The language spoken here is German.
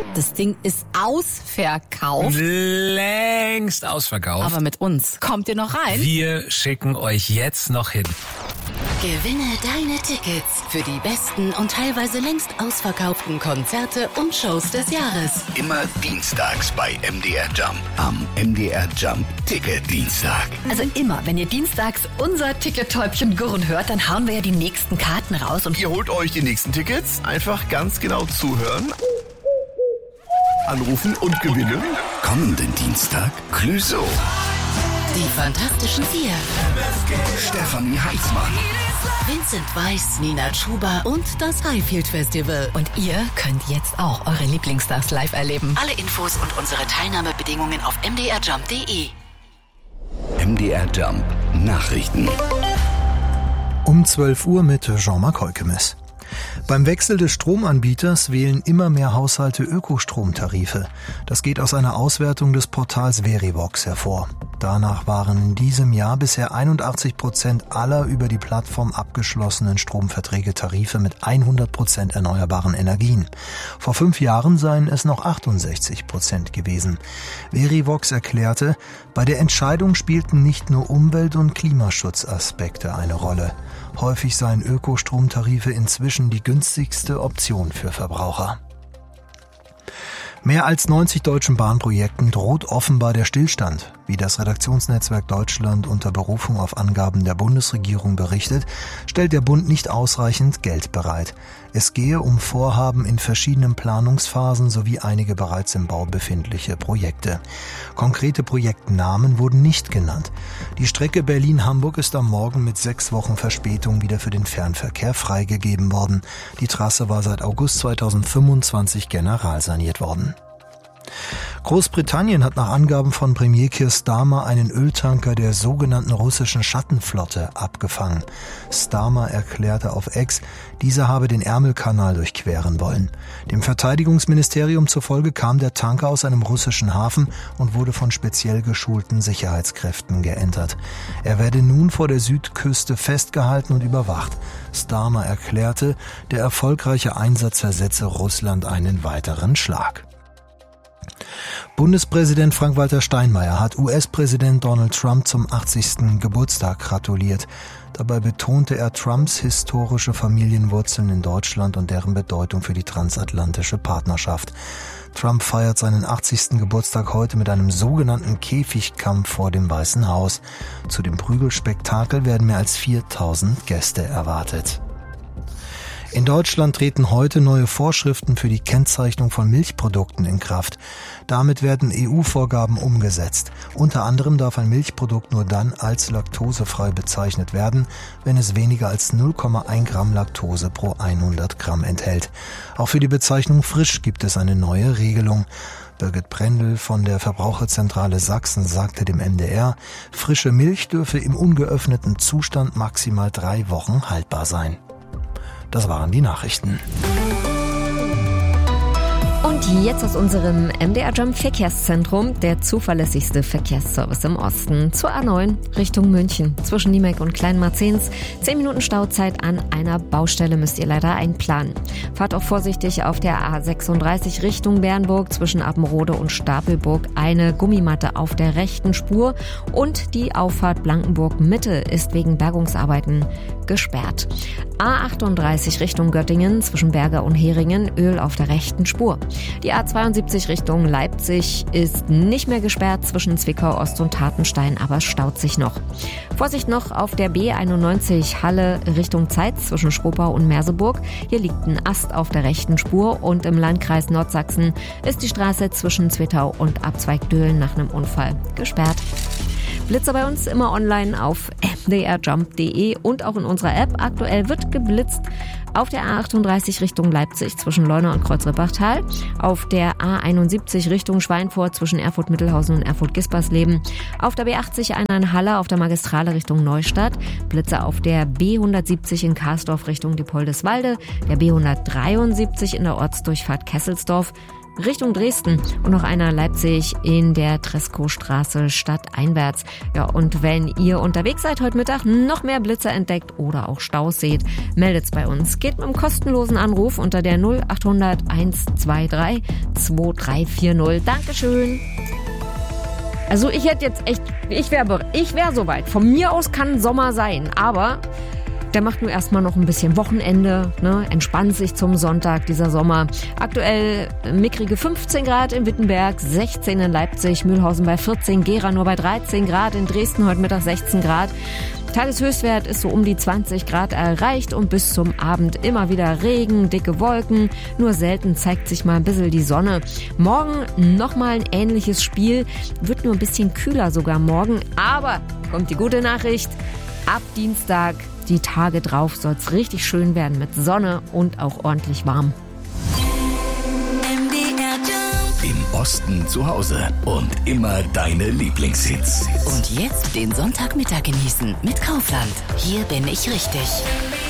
Das Ding ist ausverkauft. Längst ausverkauft. Aber mit uns. Kommt ihr noch rein? Wir schicken euch jetzt noch hin. Gewinne deine Tickets für die besten und teilweise längst ausverkauften Konzerte und Shows des Jahres. Immer dienstags bei MDR Jump. Am MDR Jump Ticket-Dienstag. Also immer, wenn ihr dienstags unser Ticket-Täubchen gurren hört, dann hauen wir ja die nächsten Karten raus. Und ihr holt euch die nächsten Tickets, einfach ganz genau zuhören, anrufen und gewinnen. Kommenden Dienstag Clouseau. Die Fantastischen Vier. Stefanie Heitzmann. Vincent Weiss, Nina Chuba und das Highfield Festival. Und ihr könnt jetzt auch eure Lieblingsstars live erleben. Alle Infos und unsere Teilnahmebedingungen auf mdrjump.de. MDR Jump Nachrichten. Um 12 Uhr mit Jean-Marc Heukemes. Beim Wechsel des Stromanbieters wählen immer mehr Haushalte Ökostromtarife. Das geht aus einer Auswertung des Portals Verivox hervor. Danach waren in diesem Jahr bisher 81% aller über die Plattform abgeschlossenen Stromverträge Tarife mit 100% erneuerbaren Energien. Vor 5 Jahren seien es noch 68% gewesen. Verivox erklärte, bei der Entscheidung spielten nicht nur Umwelt- und Klimaschutzaspekte eine Rolle. Häufig seien Ökostromtarife inzwischen die günstigste Option für Verbraucher. Mehr als 90 deutschen Bahnprojekten droht offenbar der Stillstand. Wie das Redaktionsnetzwerk Deutschland unter Berufung auf Angaben der Bundesregierung berichtet, stellt der Bund nicht ausreichend Geld bereit. Es gehe um Vorhaben in verschiedenen Planungsphasen sowie einige bereits im Bau befindliche Projekte. Konkrete Projektnamen wurden nicht genannt. Die Strecke Berlin-Hamburg ist am Morgen mit 6 Wochen Verspätung wieder für den Fernverkehr freigegeben worden. Die Trasse war seit August 2025 generalsaniert worden. Großbritannien hat nach Angaben von Premier Keir Starmer einen Öltanker der sogenannten russischen Schattenflotte abgefangen. Starmer erklärte auf X, dieser habe den Ärmelkanal durchqueren wollen. Dem Verteidigungsministerium zufolge kam der Tanker aus einem russischen Hafen und wurde von speziell geschulten Sicherheitskräften geentert. Er werde nun vor der Südküste festgehalten und überwacht. Starmer erklärte, der erfolgreiche Einsatz versetze Russland einen weiteren Schlag. Bundespräsident Frank-Walter Steinmeier hat US-Präsident Donald Trump zum 80. Geburtstag gratuliert. Dabei betonte er Trumps historische Familienwurzeln in Deutschland und deren Bedeutung für die transatlantische Partnerschaft. Trump feiert seinen 80. Geburtstag heute mit einem sogenannten Käfigkampf vor dem Weißen Haus. Zu dem Prügelspektakel werden mehr als 4000 Gäste erwartet. In Deutschland treten heute neue Vorschriften für die Kennzeichnung von Milchprodukten in Kraft. Damit werden EU-Vorgaben umgesetzt. Unter anderem darf ein Milchprodukt nur dann als laktosefrei bezeichnet werden, wenn es weniger als 0,1 Gramm Laktose pro 100 Gramm enthält. Auch für die Bezeichnung frisch gibt es eine neue Regelung. Birgit Brendel von der Verbraucherzentrale Sachsen sagte dem MDR, frische Milch dürfe im ungeöffneten Zustand maximal 3 Wochen haltbar sein. Das waren die Nachrichten. Und jetzt aus unserem MDR Jump Verkehrszentrum, der zuverlässigste Verkehrsservice im Osten. Zur A9 Richtung München. Zwischen Niemek und Kleinmarzens. 10 Minuten Stauzeit an einer Baustelle müsst ihr leider einplanen. Fahrt auch vorsichtig auf der A36 Richtung Bernburg. Zwischen Appenrode und Stapelburg eine Gummimatte auf der rechten Spur. Und die Auffahrt Blankenburg Mitte ist wegen Bergungsarbeiten gesperrt. A38 Richtung Göttingen. Zwischen Berger und Heringen Öl auf der rechten Spur. Die A72 Richtung Leipzig ist nicht mehr gesperrt zwischen Zwickau Ost und Tatenstein, aber es staut sich noch. Vorsicht noch auf der B91 Halle Richtung Zeitz zwischen Schkopau und Merseburg. Hier liegt ein Ast auf der rechten Spur und im Landkreis Nordsachsen ist die Straße zwischen Zwittau und Abzweigdöhlen nach einem Unfall gesperrt. Blitzer bei uns immer online auf mdrjump.de und auch in unserer App. Aktuell wird geblitzt auf der A38 Richtung Leipzig zwischen Leuna und Kreuzrippachtal, auf der A71 Richtung Schweinfurt zwischen Erfurt-Mittelhausen und Erfurt-Gispersleben, auf der B80 Einheim-Halle auf der Magistrale Richtung Neustadt, Blitzer auf der B170 in Karsdorf Richtung Diepoldeswalde, der B173 in der Ortsdurchfahrt Kesselsdorf, Richtung Dresden und noch einer Leipzig in der Treskowstraße stadteinwärts. Ja, und wenn ihr unterwegs seid heute Mittag, noch mehr Blitzer entdeckt oder auch Staus seht, meldet's bei uns. Geht mit einem kostenlosen Anruf unter der 0800 123 2340. Dankeschön. Also ich hätte jetzt echt, ich wäre soweit. Von mir aus kann Sommer sein, aber der macht nur erstmal noch ein bisschen Wochenende, ne? Entspannt sich zum Sonntag, dieser Sommer. Aktuell mickrige 15 Grad in Wittenberg, 16 in Leipzig, Mühlhausen bei 14, Gera nur bei 13 Grad, in Dresden heute Mittag 16 Grad. Tageshöchstwert ist so um die 20 Grad erreicht und bis zum Abend immer wieder Regen, dicke Wolken. Nur selten zeigt sich mal ein bisschen die Sonne. Morgen nochmal ein ähnliches Spiel, wird nur ein bisschen kühler sogar morgen. Aber kommt die gute Nachricht, ab Dienstag, die Tage drauf, soll es richtig schön werden mit Sonne und auch ordentlich warm. Im Osten zu Hause und immer deine Lieblingshits. Und jetzt den Sonntagmittag genießen mit Kaufland. Hier bin ich richtig.